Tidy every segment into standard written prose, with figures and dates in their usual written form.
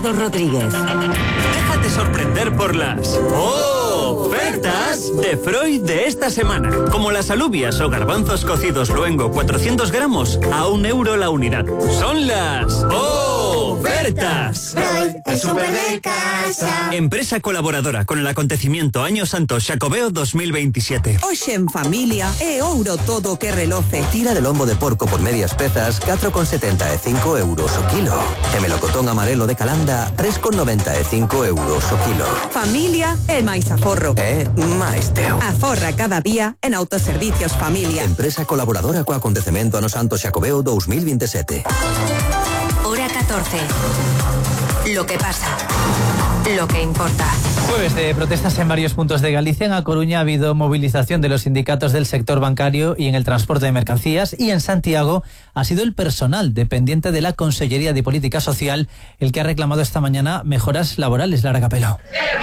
Eduardo Rodríguez. Déjate sorprender por las ofertas de Freud de esta semana. Como las alubias o garbanzos cocidos luengo 400 gramos a €1 la unidad. Son las ofertas. Freud, el súper de casa. Empresa colaboradora con el acontecimiento Año Santo Xacobeo 2027. Hoxe en familia é ouro todo que reloce. Tira de lombo de porco por medias pezas 4,75 euros o kilo. E melocotón amarelo de Calanda 3,95 euros o kilo. Familia é máis aforro. É máis teu. Aforra cada día en Autoservicios Familia. Empresa colaboradora co acontecemento Ano Santo Xacobeo 2027. Hora 14. Lo que pasa. Lo que importa. Jueves de protestas en varios puntos de Galicia. En A Coruña ha habido movilización de los sindicatos del sector bancario y en el transporte de mercancías, y en Santiago ha sido el personal dependiente de la Consellería de Política Social el que ha reclamado esta mañana mejoras laborales. Lara Capelo.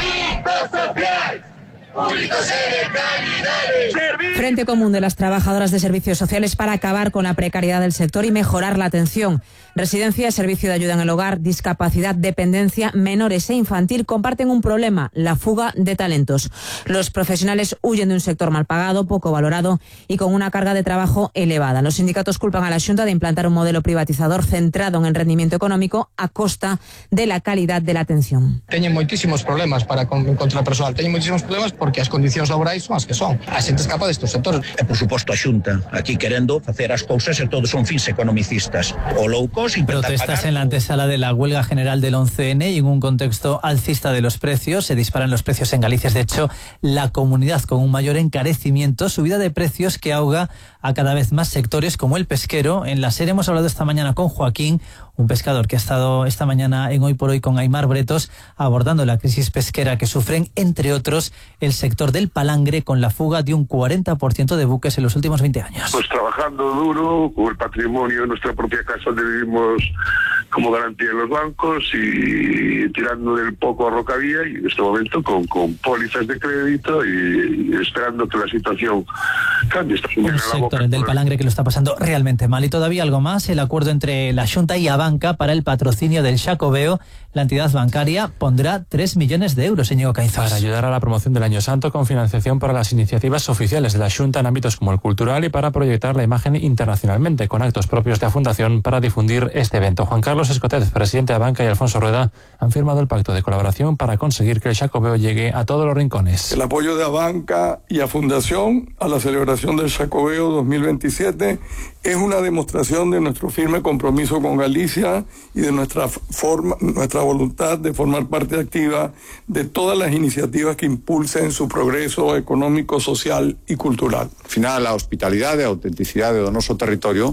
Frente Común de las Trabajadoras de Servicios Sociales para acabar con la precariedad del sector y mejorar la atención. Residencia, servicio de ayuda en el hogar, discapacidad, dependencia, menores e infantil comparten un problema, la fuga de talentos. Los profesionales huyen de un sector mal pagado, poco valorado y con una carga de trabajo elevada. Los sindicatos culpan a la Xunta de implantar un modelo privatizador centrado en el rendimiento económico a costa de la calidad de la atención. Teñen moitísimos problemas para encontrar persoal, teñen moitísimos problemas porque as condicións laborais son as que son. A xente escapa destes sectores. E, por suposto, a Xunta aquí querendo facer as cousas e todos son fins economicistas. O low cost, protestas en la antesala de la huelga general del 11N y en un contexto alcista de los precios. Se disparan los precios en Galicia. Es, de hecho, la comunidad con un mayor encarecimiento, subida de precios que ahoga a cada vez más sectores como el pesquero. En la serie hemos hablado esta mañana con Joaquín, un pescador que ha estado esta mañana en Hoy por Hoy con Aimar Bretos, abordando la crisis pesquera que sufren, entre otros, el sector del palangre, con la fuga de un 40% de buques en los últimos 20 años. Pues trabajando duro, con el patrimonio de nuestra propia casa donde vivimos como garantía en los bancos y tirando del poco ahorro que había, y en este momento con pólizas de crédito y esperando que la situación cambie. Un sector del palangre que lo está pasando realmente mal. Y todavía algo más, el acuerdo entre la Xunta y Abanca para el patrocinio del Xacobeo. La entidad bancaria pondrá 3 millones de euros, Íñigo Caizás. Para ayudar a la promoción del Año Santo, con financiación para las iniciativas oficiales de la Xunta en ámbitos como el cultural y para proyectar la imagen internacionalmente, con actos propios de la Fundación para difundir este evento. Juan Carlos Escotet, presidente de Abanca, y Alfonso Rueda han firmado el pacto de colaboración para conseguir que el Xacobeo llegue a todos los rincones. El apoyo de Abanca y a Fundación a la celebración del Xacobeo 2027 es una demostración de nuestro firme compromiso con Galicia y de nuestra voluntad de formar parte activa de todas las iniciativas que impulsen su progreso económico, social y cultural. Al final, a hospitalidade, a autenticidade do noso territorio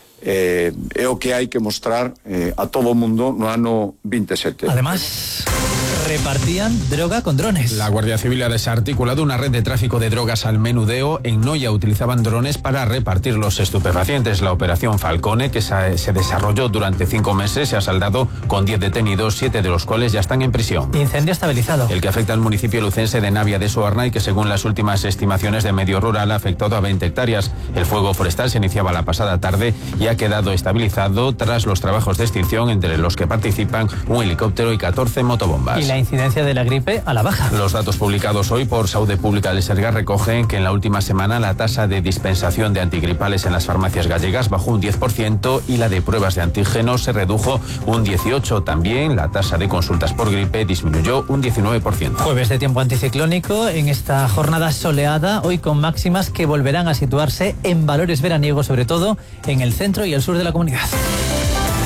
é o que hai que mostrar a todo o mundo no ano 27. Además, repartían droga con drones. La Guardia Civil ha desarticulado una red de tráfico de drogas al menudeo. En Noia utilizaban drones para repartir los estupefacientes. La operación Falcone, que se desarrolló durante 5 meses, se ha saldado con 10 detenidos, 7 de los cuales ya están en prisión. Incendio estabilizado. El que afecta al municipio lucense de Navia de Soarna y que, según las últimas estimaciones de Medio Rural, ha afectado a 20 hectáreas. El fuego forestal se iniciaba la pasada tarde y ha quedado estabilizado tras los trabajos de extinción, entre los que participan un helicóptero y 14 motobombas. Y la incidencia de la gripe a la baja. Los datos publicados hoy por Saúde Pública del Sergas recogen que en la última semana la tasa de dispensación de antigripales en las farmacias gallegas bajó un 10% y la de pruebas de antígenos se redujo un 18%. También la tasa de consultas por gripe disminuyó un 19%. Jueves de tiempo anticiclónico en esta jornada soleada, hoy con máximas que volverán a situarse en valores veraniegos, sobre todo en el centro y el sur de la comunidad.